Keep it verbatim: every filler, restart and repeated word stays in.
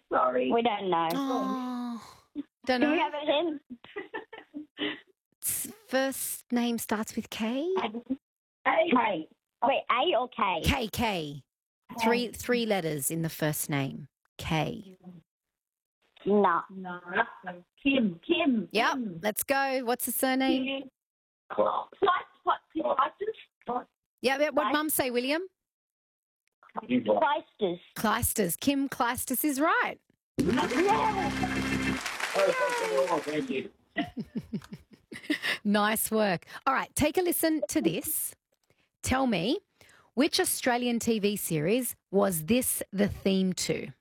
Sorry. We don't know. Oh, don't Do we know. have a hint? Its first name starts with K. Hey. Wait, A or K? K K. Three three letters in the first name. K. No. No. Kim. Kim. Yep. Kim. Let's go. What's the surname? Kim. What? What? What? Yeah. yeah, What Mum say, William? Kleisters. Kleisters. Kim Kleisters is right. Thank you. Nice work. All right, take a listen to this. Tell me, which Australian T V series was this the theme to?